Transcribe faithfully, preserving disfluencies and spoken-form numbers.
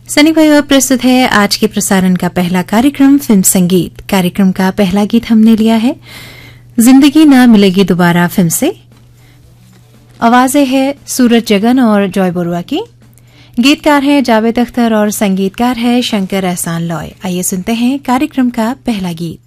सनी भाई और प्रस्तुत है आज के प्रसारण का पहला कार्यक्रम फिल्म संगीत। कार्यक्रम का पहला गीत हमने लिया है जिंदगी ना मिलेगी दोबारा फिल्म से। आवाजें हैं सूरज जगन और जॉय बरुआ की। गीतकार हैं जावेद अख्तर और संगीतकार है शंकर एहसान लॉय। आइए सुनते हैं कार्यक्रम का पहला गीत।